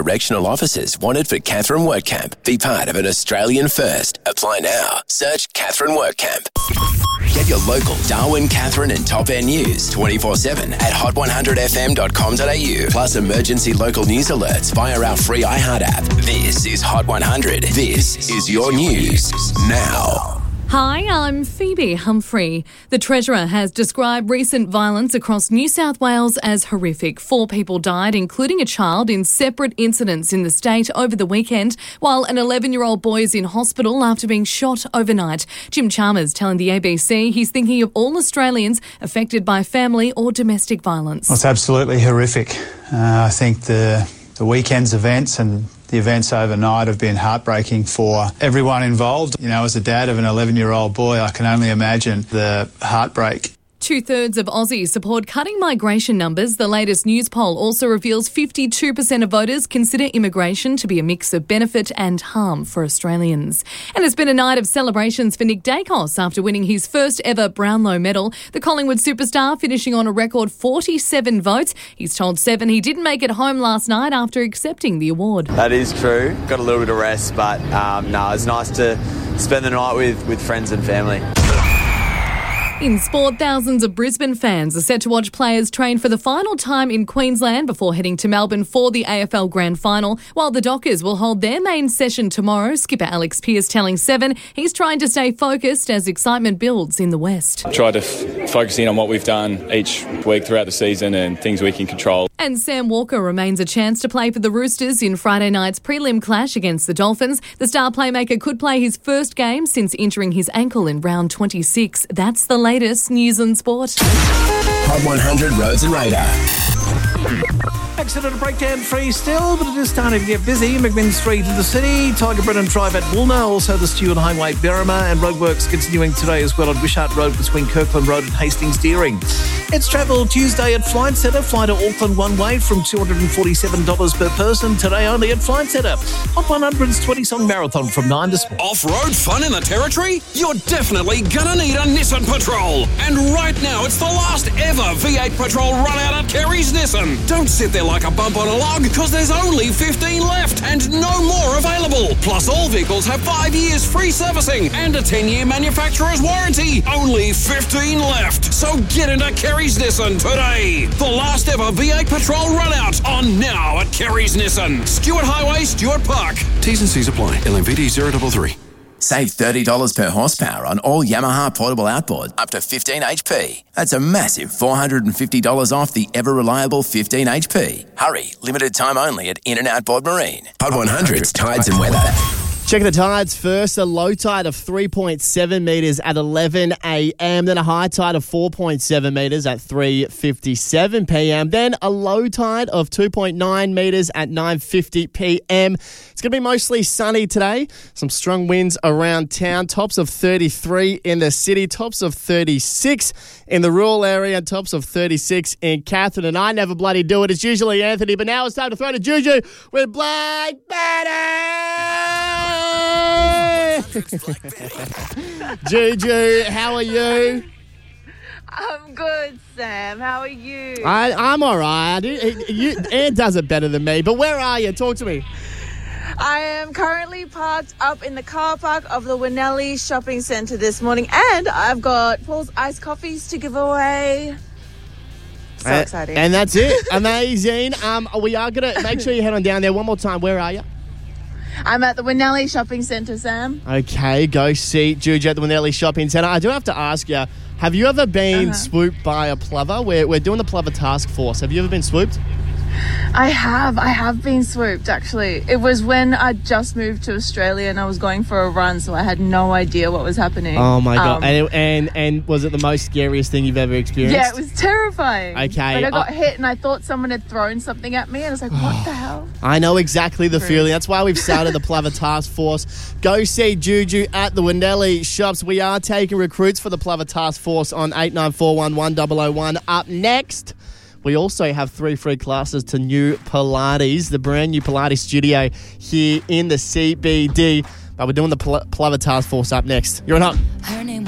correctional officers wanted for Katherine WorkCamp. Be part of an Australian first. Apply now. Search Katherine WorkCamp. Get your local Darwin, Katherine and Top Air news 24/7 at hot100fm.com.au. Plus emergency local news alerts via our free iHeart app. This is Hot 100. This is your news now. Hi, I'm Phoebe Humphrey. The Treasurer has described recent violence across New South Wales as horrific. 4 people died, including a child, in separate incidents in the state over the weekend, while an 11-year-old boy is in hospital after being shot overnight. Jim Chalmers telling the ABC he's thinking of all Australians affected by family or domestic violence. Well, it's absolutely horrific. I think the weekend's events and the events overnight have been heartbreaking for everyone involved. You know, as a dad of an 11-year-old boy, I can only imagine the heartbreak. 2/3 of Aussies support cutting migration numbers. The latest news poll also reveals 52% of voters consider immigration to be a mix of benefit and harm for Australians. And it's been a night of celebrations for Nick Dacos after winning his first ever Brownlow medal. The Collingwood superstar finishing on a record 47 votes. He's told Seven he didn't make it home last night after accepting the award. That is true. Got a little bit of rest, but it's nice to spend the night with friends and family. In sport, thousands of Brisbane fans are set to watch players train for the final time in Queensland before heading to Melbourne for the AFL Grand Final, while the Dockers will hold their main session tomorrow. Skipper Alex Pearce telling Seven he's trying to stay focused as excitement builds in the West. Try to focus in on what we've done each week throughout the season and things we can control. And Sam Walker remains a chance to play for the Roosters in Friday night's prelim clash against the Dolphins. The star playmaker could play his first game since injuring his ankle in round 26. That's the latest news and sport. Hot 100 Roads and Radar. Accident breakdown free still, but it is starting to get busy. McMinn Street in the city, Tiger Brennan Drive at Woolner, also the Stewart Highway, Berrima, and roadworks continuing today as well on Wishart Road between Kirkland Road and Hastings Deering. It's travel Tuesday at Flight Centre. Fly to Auckland one way from $247 per person. Today only at Flight Centre. Hot 100's 20-song marathon from 9 this morning. Off-road fun in the Territory? You're definitely gonna need a Nissan Patrol. And right now, it's the last ever V8 Patrol run out at Kerry's Nissan. Don't sit there like a bump on a log, because there's only 15 left and no more available. Plus, all vehicles have 5 years free servicing and a 10-year manufacturer's warranty. Only 15 left. So get into Kerry's Nissan today. The last ever V8 Patrol run out on now at Kerry's Nissan. Stewart Highway, Stewart Park. T's and C's apply. LMVD 033. Save $30 per horsepower on all Yamaha portable outboards up to 15 HP. That's a massive $450 off the ever-reliable 15 HP. Hurry, limited time only at In and Outboard Marine. Hot 100's Tides and Weather. Check the tides first. A low tide of 3.7 metres at 11 a.m. Then a high tide of 4.7 metres at 3:57 p.m. Then a low tide of 2.9 metres at 9:50 p.m. It's going to be mostly sunny today. Some strong winds around town. Tops of 33 in the city. Tops of 36 in the rural area. And tops of 36 in Katherine. And I never bloody do it. It's usually Anthony. But now it's time to throw to Juju with Black Betty. Juju, how are you? I'm good, Sam. How are you? I'm all right. Anne does it better than me. But where are you? Talk to me. I am currently parked up in the car park of the Winnelli Shopping Centre this morning, and I've got Paul's iced coffees to give away. So exciting. And that's it. Amazing. We are going to make sure you head on down there one more time. Where are you? I'm at the Winnelli Shopping Centre, Sam. Okay, go see Juju at the Winnelli Shopping Centre. I do have to ask you, have you ever been swooped by a plover? We're doing the plover task force. Have you ever been swooped? I have been swooped, actually. It was when I just moved to Australia and I was going for a run, so I had no idea what was happening. Oh my God. And was it the most scariest thing you've ever experienced? Yeah, it was terrifying. Okay. Like I got hit and I thought someone had thrown something at me and I was like, what the hell? I know exactly the feeling. That's why we've started the Plover Task Force. Go see Juju at the Winnelli shops. We are taking recruits for the Plover Task Force on 89411001. Up next, we also have 3 free classes to New Pilates, the brand new Pilates studio here in the CBD. But we're doing the Plover Task Force up next. You're on Hot.